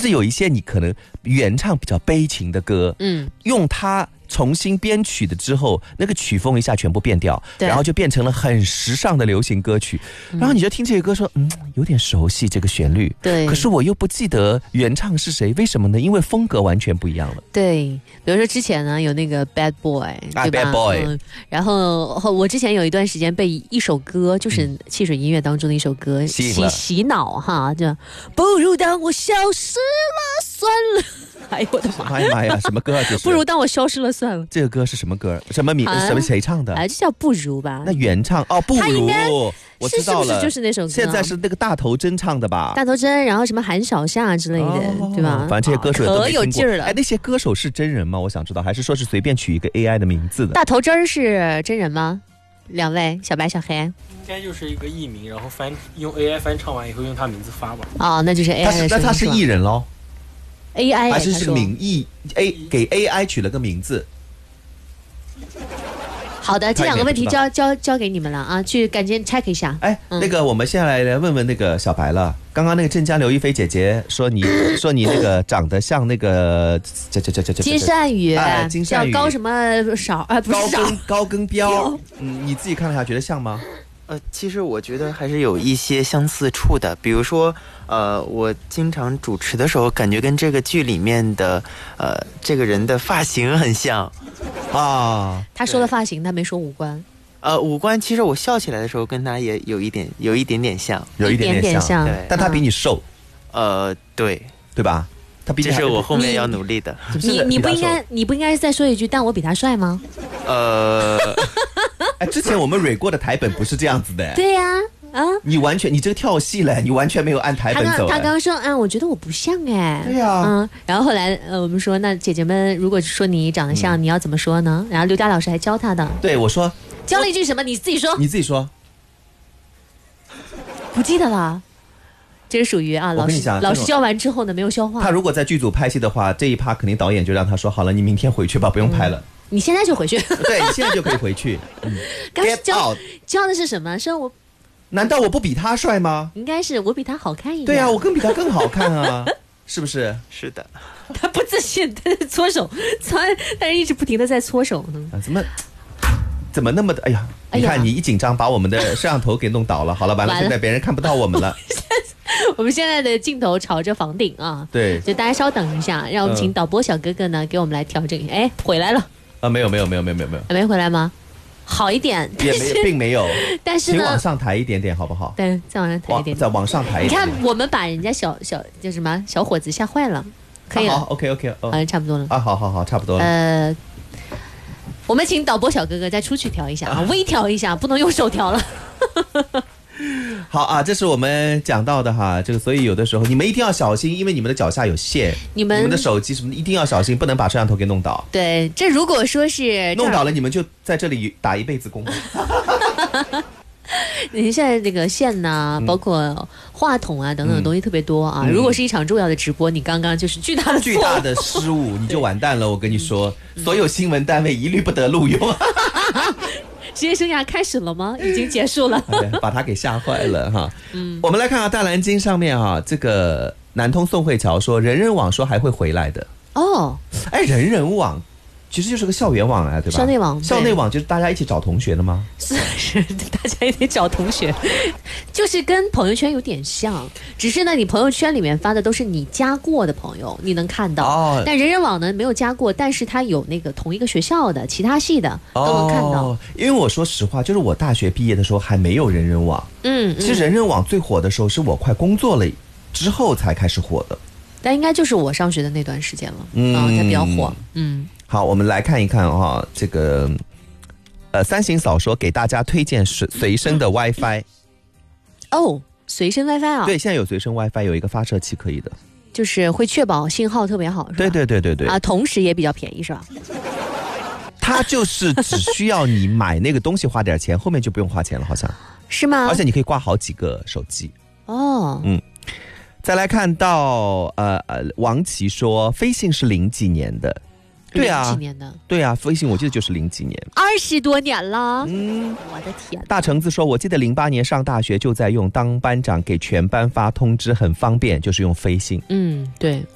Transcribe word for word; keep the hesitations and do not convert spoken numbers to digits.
就是有一些你可能原唱比较悲情的歌，嗯，用它重新编曲的之后，那个曲风一下全部变掉，然后就变成了很时尚的流行歌曲。然后你就听这个歌说，嗯，有点熟悉这个旋律， 对， 可是我又不记得原唱是谁，为什么呢？因为风格完全不一样了。 对，比如说之前呢有那个 Bad Boy， 对吧？ Bad Boy， 嗯，然后我之前有一段时间被一首歌，就是汽水音乐当中的一首歌洗洗脑哈，就不如当我消失了算了。哎呦我的妈呀妈呀，什么歌啊？这是不如当我消失了算了。 这个歌是什么歌？什么名？什么谁唱的？ 啊，就叫不如吧。 那原唱哦，不如，我知道了， 是不是就是那首歌？ 现在是那个大头针唱的吧？ 大头针，然后什么韩小夏之类的，哦、对吧？ 反正这些歌手可有劲儿了。 哎，那些歌手是真人吗？我想知道，还是说是随便取一个 A I 的名字的？ 大头针是真人吗？两位，小白、小黑，应该就是一个艺名，然后翻用 A I 翻唱完以后用他名字发吧。 哦，那就是 A I 的声音。 那他是艺人喽 ？A I 还是是个名义 A 给 A I 取了个名字。 好的，这两个问题交交交给你们了啊，去赶紧 check 一下。 哎，嗯、那个我们现在来问问那个小白了。刚刚那个镇江刘亦菲姐姐说你说你那个长得像那个这这这这这金善宇， 哎，金善宇叫高什么少啊？不是高更高更标，嗯，你自己看了一下，觉得像吗？ 呃，其实我觉得还是有一些相似处的，比如说，呃，我经常主持的时候，感觉跟这个剧里面的，呃，这个人的发型很像， 啊。 他说的发型，他没说五官。 呃，五官其实我笑起来的时候跟他也有一点，有一点点像， 有一点点像， 对， 但他比你瘦， 呃，对， 对吧？他比这是我后面要努力的。 你你不应该你不应该再说一句，但我比他帅吗？ 呃。 哎，之前我们蕊过的台本不是这样子的。 对呀、啊，啊， 你完全你这个跳戏嘞，你完全没有按台本走。 他刚刚说，啊，我觉得我不像哎。 对呀、啊， 嗯，然后后来呃，我们说，那姐姐们如果说你长得像，嗯、你要怎么说呢？然后刘佳老师还教他的。 对，我说教了一句什么？你自己说。 你自己说。 不记得了。这是属于啊，老师老师教完之后呢，没有消化。 他如果在剧组拍戏的话，这一趴肯定导演就让他说好了，你明天回去吧，不用拍了。嗯， 你现在就回去。 对，你现在就可以回去。 嗯，刚教教的是什么？说我难道我不比他帅吗？ 应该是我比他好看一点。 对啊，我更比他更好看啊，是不是？ 是的。 他不自信，他在搓手，搓，但是一直不停的在搓手。 啊，怎么怎么那么的？哎呀，你看你一紧张，把我们的摄像头给弄倒了。好了，完了，现在别人看不到我们了。 我们现在的镜头朝着房顶啊， 对， 就大家稍等一下，让我们请导播小哥哥呢给我们来调整。哎，回来了啊？没有没有没有没有没有没有， 没回来吗？好一点， 也没并没有， 但是呢， 请往上抬一点点好不好？ 对，再往上抬一点， 再往上抬一点。 你看，我们把人家小小叫什么小伙子吓坏了，可以了。 好 ，OK OK， 好像差不多了啊，好好好，差不多了。 呃，我们请导播小哥哥再出去调一下啊，微调一下，不能用手调了。 好啊，这是我们讲到的哈，这个所以有的时候你们一定要小心，因为你们的脚下有线， 你们你们的手机什么的一定要小心，不能把摄像头给弄倒。 对，这如果说是弄倒了，你们就在这里打一辈子工。 你现在这个线呢、嗯，包括话筒啊等等的东西特别多啊、嗯。如果是一场重要的直播，你刚刚就是巨大的巨大的失误，你就完蛋了。我跟你说，嗯、所有新闻单位一律不得录用。 职业生涯开始了吗？已经结束了， 哎、把他给吓坏了哈。嗯，我们来看啊，大蓝鲸上面哈、啊，这个南通宋慧乔说，人人网说还会回来的哦。 哎，人人网其实就是个校园网啊，对吧？ 校内网， 校内网就是大家一起找同学的吗？ 是是，大家一起找同学，就是跟朋友圈有点像，只是呢，你朋友圈里面发的都是你加过的朋友，你能看到。哦。但人人网呢没有加过，但是它有那个同一个学校的、其他系的都能看到。 哦。因为我说实话，就是我大学毕业的时候还没有人人网。嗯。其实人人网最火的时候是我快工作了之后才开始火的。 但应该就是我上学的那段时间了，嗯，它比较火。嗯。 好，我们来看一看啊、哦，这个，呃，三行嫂说给大家推荐随随身的 WiFi。 哦，随身 WiFi 啊？ 对，现在有随身 WiFi， 有一个发射器可以的， 就是会确保信号特别好，是吧？ 对对对对对。 啊，同时也比较便宜，是吧？ 它就是只需要你买那个东西花点钱，后面就不用花钱了，好像是吗？ 而且你可以挂好几个手机。 哦， 嗯。再来看到呃呃，王琦说飞信是零几年的。对啊， 零几年的， 对啊，飞信我记得就是零几年， 二十多年了。嗯，我的天！ 大橙子说，我记得零八年上大学就在用，当班长给全班发通知很方便，就是用飞信。 嗯，对。